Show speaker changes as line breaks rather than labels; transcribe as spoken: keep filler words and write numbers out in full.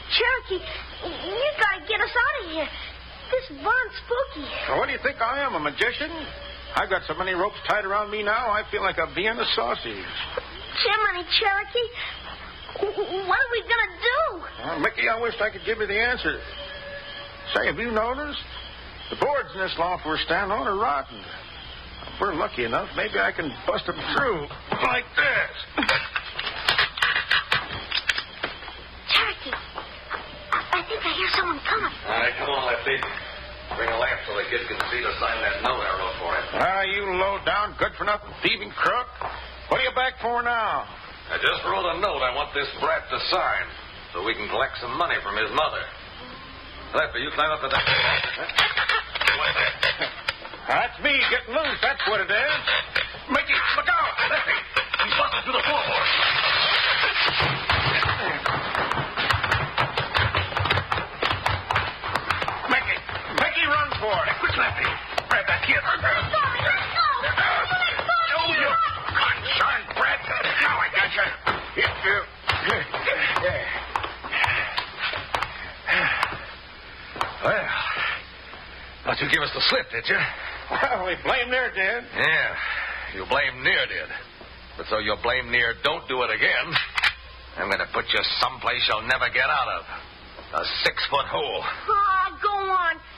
Cherokee, you gotta get us out of here. This barn's spooky.
Well, what do you think I am, a magician? I've got so many ropes tied around me now, I feel like a Vienna sausage.
Jiminy, Cherokee, what are we gonna do?
Well, Mickey, I wish I could give you the answer. Say, have you noticed? The boards in this loft we're standing on are rotten. If we're lucky enough, maybe I can bust them through like this.
Cherokee, I, I think I hear someone coming.
All right, come on, Lefty. Bring a lamp so the kid can see to sign that note I wrote for him.
Ah, you low-down, good-for-nothing thieving crook. What are you back for now?
I just wrote a note I want this brat to sign so we can collect some money from his mother. Lefty, you climb up to that. What's that?
That's me getting loose, that's what it is.
Mickey, look out! Lefty, he's busting through the floorboard.
Mickey, Mickey, run for it.
Quick, Lefty. Grab that kid.
Let go, let go. Let go.
Oh, you concerned brat. Now I got you.
If you...
Well, thought you give us the slip, did you?
Well, we blame there, did.
Yeah, you blame Near did. But so you blame Near don't do it again, I'm going to put you someplace you'll never get out of. A six-foot hole.
Oh, go on.